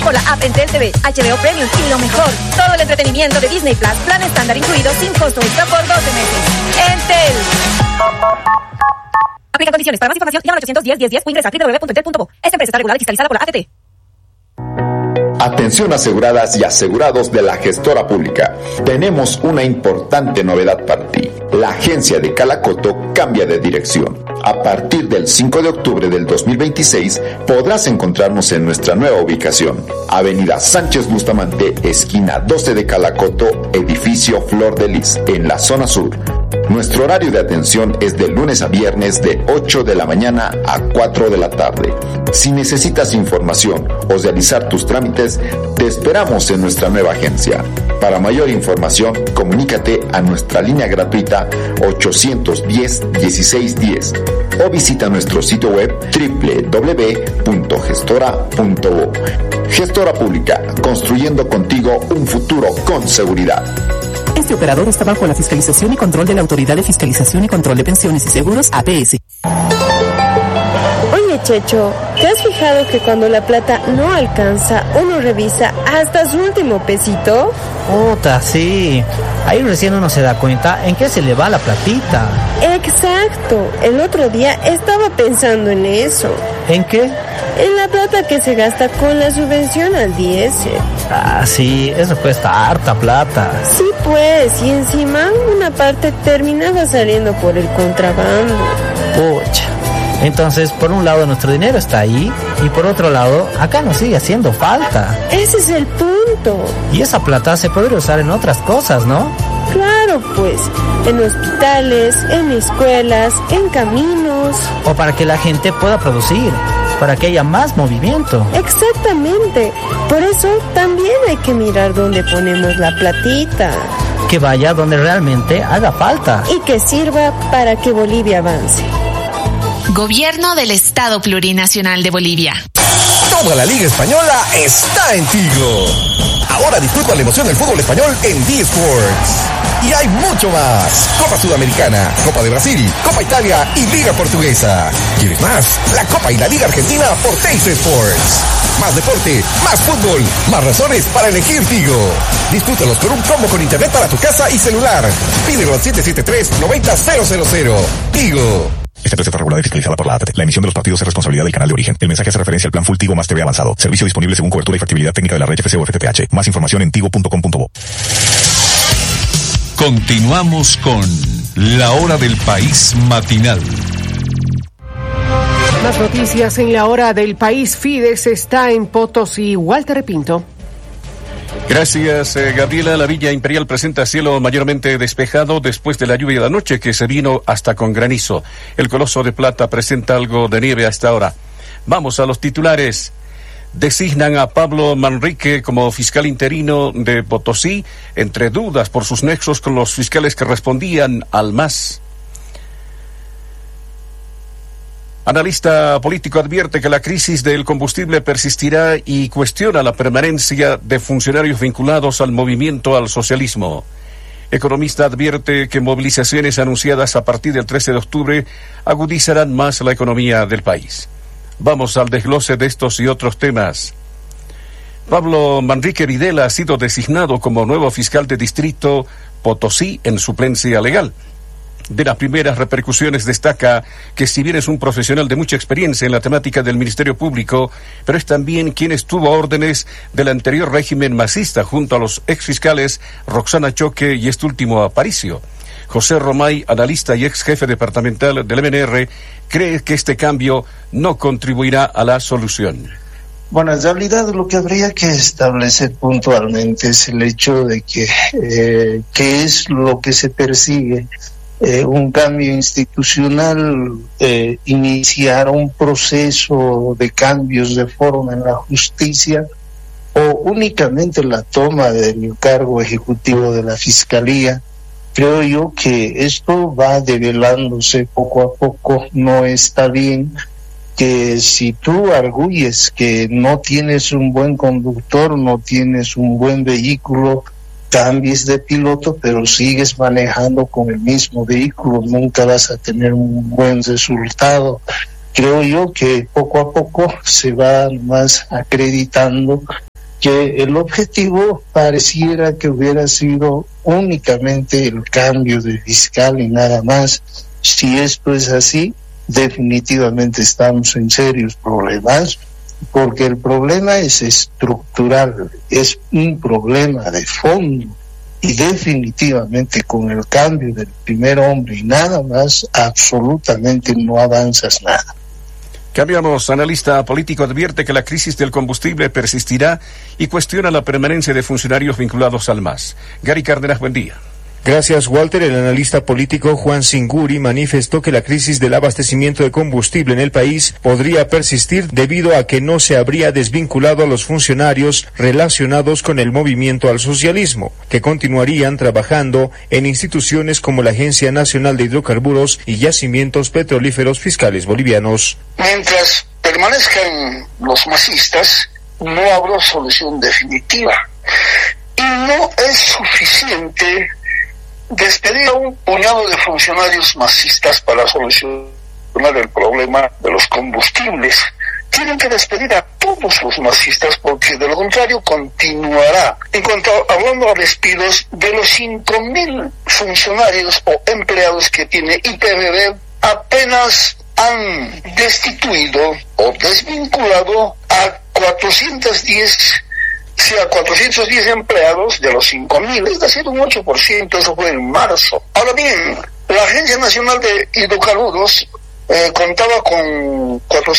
por la app Entel TV, HBO Premium y lo mejor, todo el entretenimiento de Disney Plus, plan estándar incluido sin costo extra por 12 meses. Entel. Aplica condiciones. Para más información, llama al 810-1010 o ingresa a www.entel.bo. Esta empresa está regulada y fiscalizada por la ATT. Atención aseguradas y asegurados de la gestora pública. Tenemos una importante novedad para ti. La agencia de Calacoto cambia de dirección. A partir del 5 de octubre del 2026 podrás encontrarnos en nuestra nueva ubicación. Avenida Sánchez Bustamante, esquina 12 de Calacoto, edificio Flor de Lis, en la zona sur. Nuestro horario de atención es de lunes a viernes de 8 de la mañana a 4 de la tarde. Si necesitas información o realizar tus trámites, te esperamos en nuestra nueva agencia. Para mayor información, comunícate a nuestra línea gratuita 810-1610 o visita nuestro sitio web www.gestora.bo. Gestora Pública, construyendo contigo un futuro con seguridad. Este operador está bajo la fiscalización y control de la Autoridad de Fiscalización y Control de Pensiones y Seguros, APS. Oye, Checho, ¿te has fijado que cuando la plata no alcanza, uno revisa hasta su último pesito? Puta, sí. Ahí recién uno se da cuenta en qué se le va la platita. Exacto. El otro día estaba pensando en eso. ¿En qué? En la plata que se gasta con la subvención al diésel. Ah, sí, eso cuesta harta plata. Sí, pues, y encima una parte terminaba saliendo por el contrabando. Pucha. Entonces, por un lado nuestro dinero está ahí y por otro lado, acá nos sigue haciendo falta. Ese es el punto. Y esa plata se podría usar en otras cosas, ¿no? Claro, pues, en hospitales, en escuelas, en caminos. O para que la gente pueda producir, para que haya más movimiento. Exactamente. Por eso también hay que mirar dónde ponemos la platita. Que vaya donde realmente haga falta. Y que sirva para que Bolivia avance. Gobierno del Estado Plurinacional de Bolivia. Toda la Liga Española está en Tigo. Ahora disfruta la emoción del fútbol español en D-Sports. Y hay mucho más. Copa Sudamericana, Copa de Brasil, Copa Italia y Liga Portuguesa. ¿Quieres más? La Copa y la Liga Argentina por Teis Sports. Más deporte, más fútbol, más razones para elegir Tigo. Disfrútalos con un combo con internet para tu casa y celular. Pídelo al 773-90000. Tigo. Esta empresa está regulada y fiscalizada por la ATT. La emisión de los partidos es responsabilidad del canal de origen. El mensaje hace referencia al plan Full Tigo más TV avanzado. Servicio disponible según cobertura y factibilidad técnica de la red FCC o FTTH. Más información en tigo.com.bo. Continuamos con La Hora del País Matinal. Más noticias en La Hora del País. Fides está en Potosí. Walter Pinto. Gracias, Gabriela. La Villa Imperial presenta cielo mayormente despejado después de la lluvia de anoche que se vino hasta con granizo. El Coloso de Plata presenta algo de nieve hasta ahora. Vamos a los titulares. Designan a Pablo Manrique como fiscal interino de Potosí, entre dudas por sus nexos con los fiscales que respondían al MAS. Analista político advierte que la crisis del combustible persistirá y cuestiona la permanencia de funcionarios vinculados al movimiento al socialismo. Economista advierte que movilizaciones anunciadas a partir del 13 de octubre agudizarán más la economía del país. Vamos al desglose de estos y otros temas. Pablo Manrique Videla ha sido designado como nuevo fiscal de distrito Potosí en suplencia legal. De las primeras repercusiones destaca que si bien es un profesional de mucha experiencia en la temática del Ministerio Público, pero es también quien estuvo a órdenes del anterior régimen masista junto a los exfiscales Roxana Choque y este último Aparicio. José Romay, analista y ex jefe departamental del MNR, cree que este cambio no contribuirá a la solución. Bueno, en realidad lo que habría que establecer puntualmente es el hecho de que qué es lo que se persigue. Un cambio institucional, iniciar un proceso de cambios de forma en la justicia o únicamente la toma del cargo ejecutivo de la Fiscalía. Creo yo que esto va develándose poco a poco, no está bien que si tú arguyes que no tienes un buen conductor, no tienes un buen vehículo, cambies de piloto, pero sigues manejando con el mismo vehículo, nunca vas a tener un buen resultado. Creo yo que poco a poco se va más acreditando que el objetivo pareciera que hubiera sido únicamente el cambio de fiscal y nada más. Si esto es así, definitivamente estamos en serios problemas, porque el problema es estructural, es un problema de fondo, y definitivamente con el cambio del primer hombre y nada más, absolutamente no avanzas nada. Cambiamos. Analista político advierte que la crisis del combustible persistirá y cuestiona la permanencia de funcionarios vinculados al MAS. Gary Cárdenas, buen día. Gracias, Walter. El analista político Juan Singuri manifestó que la crisis del abastecimiento de combustible en el país podría persistir debido a que no se habría desvinculado a los funcionarios relacionados con el movimiento al socialismo, que continuarían trabajando en instituciones como la Agencia Nacional de Hidrocarburos y Yacimientos Petrolíferos Fiscales Bolivianos. Mientras permanezcan los masistas, no habrá solución definitiva. Y no es suficiente despedir a un puñado de funcionarios masistas para solucionar el problema de los combustibles. Tienen que despedir a todos los masistas, porque de lo contrario continuará. En cuanto hablando a despidos, de los 5.000 funcionarios o empleados que tiene IPRD, apenas han destituido o desvinculado a 410 empleados de los 5.000, es decir, un 8%, eso fue en marzo. Ahora bien, la Agencia Nacional de Hidrocarburos contaba con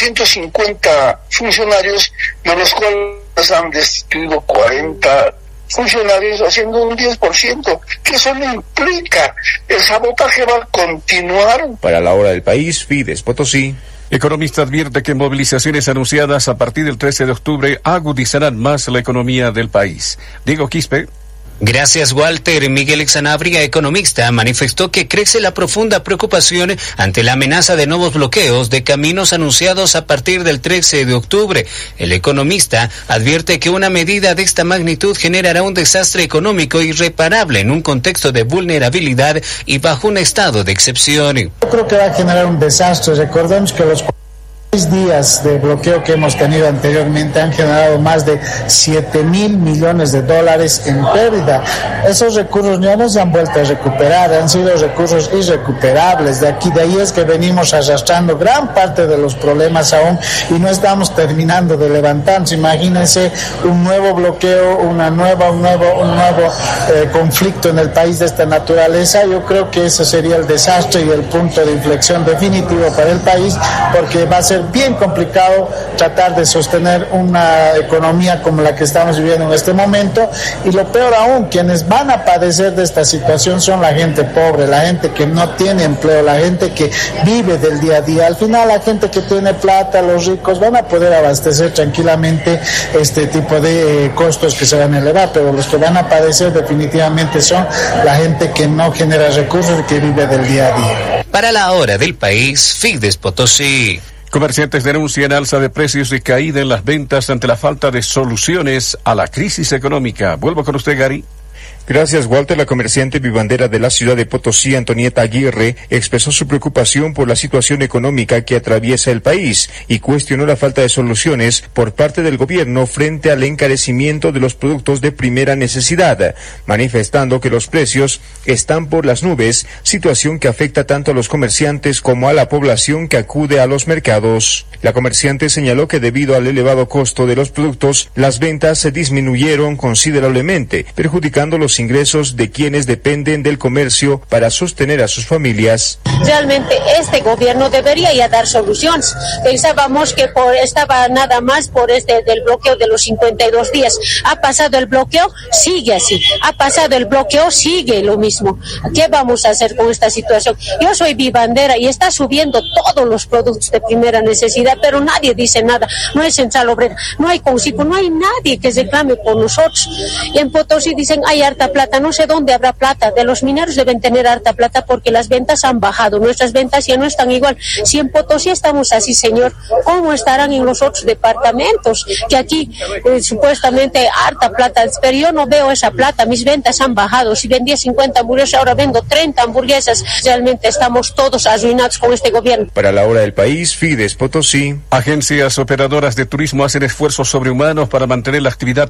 450 funcionarios, de los cuales han destituido 40 funcionarios, haciendo un 10%, que eso no implica. El sabotaje va a continuar. Para la hora del país, Fides Potosí. Economista advierte que movilizaciones anunciadas a partir del 13 de octubre agudizarán más la economía del país. Diego Quispe. Gracias, Walter. Miguel Exanabria, economista, manifestó que crece la profunda preocupación ante la amenaza de nuevos bloqueos de caminos anunciados a partir del 13 de octubre. El economista advierte que una medida de esta magnitud generará un desastre económico irreparable en un contexto de vulnerabilidad y bajo un estado de excepción. Yo creo que va a generar un desastre. Recordemos que los 6 días de bloqueo que hemos tenido anteriormente han generado más de 7.000 millones de dólares en pérdida. Esos recursos ya no se han vuelto a recuperar, han sido recursos irrecuperables. De ahí es que venimos arrastrando gran parte de los problemas aún y no estamos terminando de levantarnos. Imagínense un nuevo bloqueo, un nuevo conflicto en el país de esta naturaleza. Yo creo que ese sería el desastre y el punto de inflexión definitivo para el país, porque va a ser bien complicado tratar de sostener una economía como la que estamos viviendo en este momento, y lo peor aún, quienes van a padecer de esta situación son la gente pobre, la gente que no tiene empleo, la gente que vive del día a día. Al final la gente que tiene plata, los ricos, van a poder abastecer tranquilamente este tipo de costos que se van a elevar, pero los que van a padecer definitivamente son la gente que no genera recursos y que vive del día a día. Para la hora del país, Fides Potosí. Comerciantes denuncian alza de precios y caída en las ventas ante la falta de soluciones a la crisis económica. Vuelvo con usted, Gary. Gracias, Walter. La comerciante vivandera de la ciudad de Potosí, Antonieta Aguirre, expresó su preocupación por la situación económica que atraviesa el país y cuestionó la falta de soluciones por parte del gobierno frente al encarecimiento de los productos de primera necesidad, manifestando que los precios están por las nubes, situación que afecta tanto a los comerciantes como a la población que acude a los mercados. La comerciante señaló que debido al elevado costo de los productos, las ventas se disminuyeron considerablemente, perjudicando los ingresos de quienes dependen del comercio para sostener a sus familias. Realmente este gobierno debería ya dar soluciones. Pensábamos que estaba nada más por del bloqueo de los 52 días. Ha pasado el bloqueo, sigue así. Ha pasado el bloqueo, sigue lo mismo. ¿Qué vamos a hacer con esta situación? Yo soy vivandera y está subiendo todos los productos de primera necesidad, pero nadie dice nada. No hay central obrera, no hay Concipo, no hay nadie que reclame por nosotros. Y en Potosí dicen hay harta plata, no sé dónde habrá plata. De los mineros deben tener harta plata porque las ventas han bajado, nuestras ventas ya no están igual. Si en Potosí estamos así, señor, ¿cómo estarán en los otros departamentos? Que aquí supuestamente harta plata, pero yo no veo esa plata, mis ventas han bajado. Si vendía 50 hamburguesas, ahora vendo 30 hamburguesas. Realmente estamos todos arruinados con este gobierno. Para la hora del país, Fides Potosí. Agencias operadoras de turismo hacen esfuerzos sobrehumanos para mantener la actividad